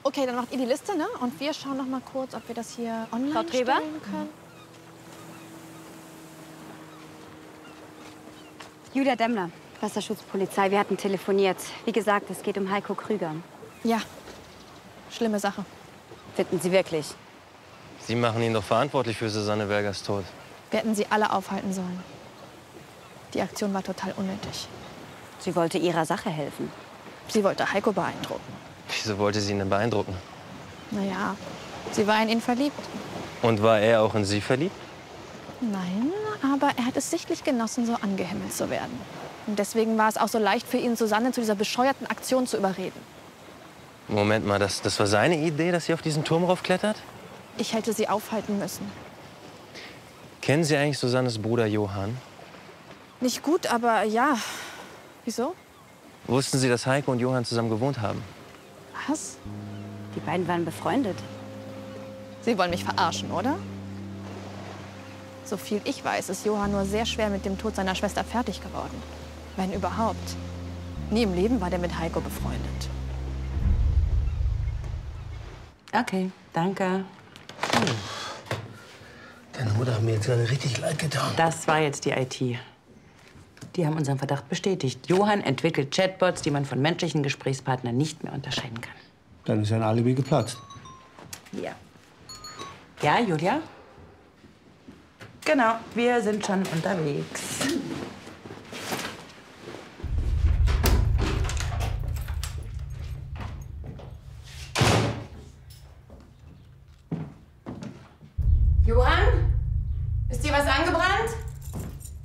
Okay, dann macht ihr die Liste, ne? Und wir schauen noch mal kurz, ob wir das hier online Frau Treber? stellen können. Julia Demmler, Wasserschutzpolizei. Wir hatten telefoniert. Wie gesagt, es geht um Heiko Krüger. Ja, schlimme Sache. Finden Sie wirklich? Sie machen ihn doch verantwortlich für Susanne Bergers Tod. Wir hätten sie alle aufhalten sollen. Die Aktion war total unnötig. Sie wollte ihrer Sache helfen. Sie wollte Heiko beeindrucken. Wieso wollte sie ihn denn beeindrucken? Naja, sie war in ihn verliebt. Und war er auch in sie verliebt? Nein, aber er hat es sichtlich genossen, so angehimmelt zu werden. Und deswegen war es auch so leicht für ihn, Susanne zu dieser bescheuerten Aktion zu überreden. Moment mal, das war seine Idee, dass sie auf diesen Turm raufklettert? Ich hätte sie aufhalten müssen. Kennen Sie eigentlich Susannes Bruder Johann? Nicht gut, aber ja. Wieso? Wussten Sie, dass Heiko und Johann zusammen gewohnt haben? Was? Die beiden waren befreundet. Sie wollen mich verarschen, oder? So viel ich weiß, ist Johann nur sehr schwer mit dem Tod seiner Schwester fertig geworden. Wenn überhaupt. Nie im Leben war der mit Heiko befreundet. Okay, danke. Deine Mutter hat mir jetzt gerade richtig leid getan. Das war jetzt die IT. Die haben unseren Verdacht bestätigt. Johann entwickelt Chatbots, die man von menschlichen Gesprächspartnern nicht mehr unterscheiden kann. Dann ist ja ein Alibi geplatzt. Ja. Ja, Julia? Genau, wir sind schon unterwegs.